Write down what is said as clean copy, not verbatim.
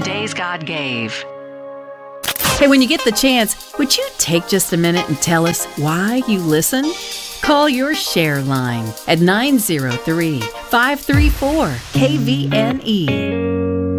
days God gave. Hey, when you get the chance, would you take just a minute and tell us why you listen? Call your share line at 903-534-KVNE.